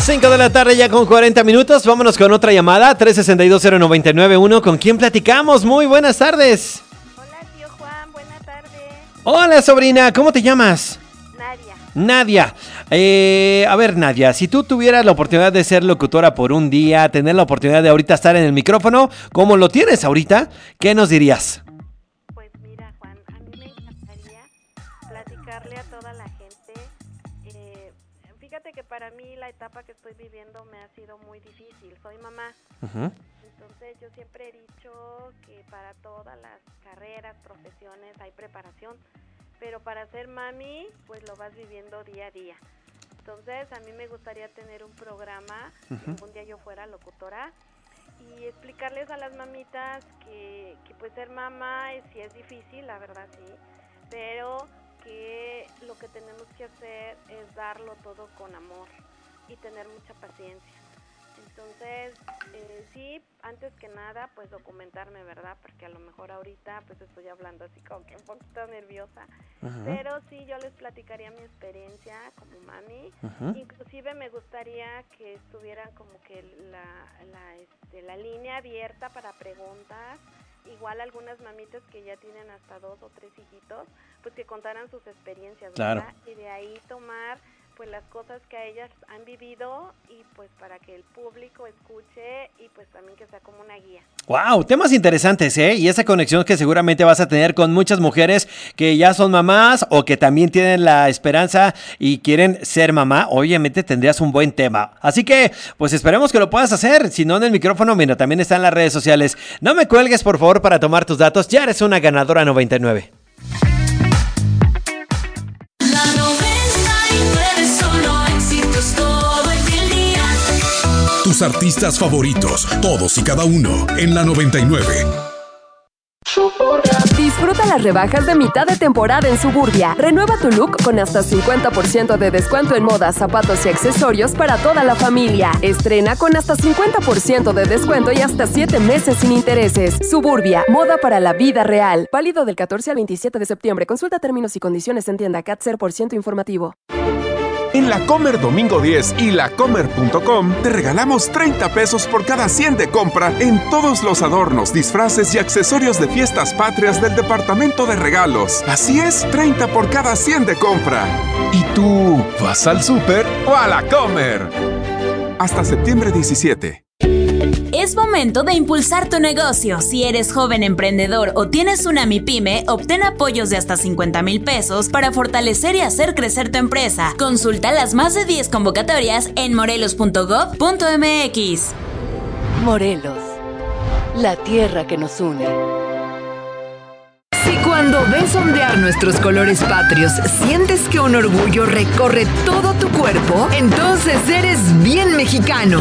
5 de la tarde ya con 40 minutos. Vámonos con otra llamada. 3620991. ¿Con quién platicamos? Muy buenas tardes. Hola, tío Juan. Buenas tardes. Hola, sobrina. ¿Cómo te llamas? Nadia. Nadia. A ver, Nadia, si tú tuvieras la oportunidad de ser locutora por un día, tener la oportunidad de ahorita estar en el micrófono, como lo tienes ahorita, ¿qué nos dirías? Pues mira, Juan, a mí me encantaría platicarle a toda la gente. Fíjate que para mí la etapa que estoy viviendo me ha sido muy difícil. Soy mamá. Uh-huh. Entonces yo siempre he dicho que para todas las carreras, profesiones hay preparación. Pero para ser mami, pues lo vas viviendo día a día. Entonces, a mí me gustaría tener un programa, si algún día yo fuera locutora, y explicarles a las mamitas que pues ser mamá sí es difícil, la verdad sí, pero que lo que tenemos que hacer es darlo todo con amor y tener mucha paciencia. Entonces, sí, antes que nada, pues documentarme, ¿verdad? Porque a lo mejor ahorita, pues estoy hablando así como que un poquito nerviosa. Uh-huh. Pero sí, yo les platicaría mi experiencia como mami. Uh-huh. Inclusive me gustaría que estuvieran como que la línea abierta para preguntas. Igual algunas mamitas que ya tienen hasta 2 o 3 hijitos, pues que contaran sus experiencias, ¿verdad? Claro. Y de ahí tomar pues las cosas que a ellas han vivido y pues para que el público escuche y pues también que sea como una guía. Wow, temas interesantes, ¿eh? Y esa conexión que seguramente vas a tener con muchas mujeres que ya son mamás o que también tienen la esperanza y quieren ser mamá, obviamente tendrías un buen tema. Así que, pues esperemos que lo puedas hacer, si no en el micrófono, mira, también está en las redes sociales. No me cuelgues, por favor, para tomar tus datos, ya eres una ganadora 99. Tus artistas favoritos, todos y cada uno, en la 99. Disfruta las rebajas de mitad de temporada en Suburbia. Renueva tu look con hasta 50% de descuento en moda, zapatos y accesorios para toda la familia. Estrena con hasta 50% de descuento y hasta 7 meses sin intereses. Suburbia, moda para la vida real. Válido del 14 al 27 de septiembre. Consulta términos y condiciones en tienda CAT 0% informativo. En La Comer Domingo 10 y lacomer.com te regalamos 30 pesos por cada 100 de compra en todos los adornos, disfraces y accesorios de fiestas patrias del departamento de regalos. Así es, 30 por cada 100 de compra. ¿Y tú vas al súper o a La Comer? Hasta septiembre 17. Es momento de impulsar tu negocio. Si eres joven emprendedor o tienes una MIPYME, obtén apoyos de hasta 50,000 pesos para fortalecer y hacer crecer tu empresa. Consulta las más de 10 convocatorias en morelos.gov.mx. Morelos, la tierra que nos une. Si cuando ves ondear nuestros colores patrios sientes que un orgullo recorre todo tu cuerpo, entonces eres bien mexicano.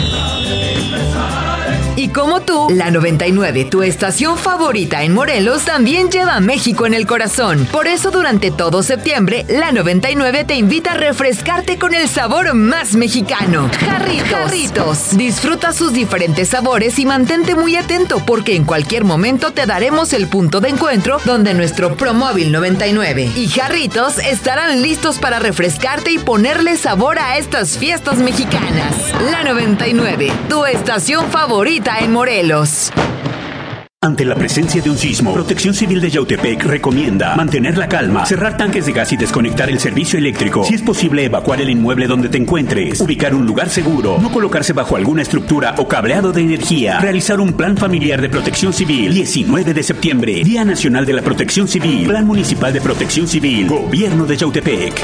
Y como tú, la 99, tu estación favorita en Morelos, también lleva a México en el corazón. Por eso durante todo septiembre, la 99 te invita a refrescarte con el sabor más mexicano. Jarritos. Disfruta sus diferentes sabores y mantente muy atento porque en cualquier momento te daremos el punto de encuentro donde nuestro Promóvil 99 y Jarritos estarán listos para refrescarte y ponerle sabor a estas fiestas mexicanas. La 99, tu estación favorita en Morelos. Ante la presencia de un sismo, Protección Civil de Yautepec recomienda mantener la calma, cerrar tanques de gas y desconectar el servicio eléctrico. Si es posible, evacuar el inmueble donde te encuentres, ubicar un lugar seguro, no colocarse bajo alguna estructura o cableado de energía, realizar un plan familiar de protección civil. 19 de septiembre, Día Nacional de la Protección Civil, Plan Municipal de Protección Civil, Gobierno de Yautepec.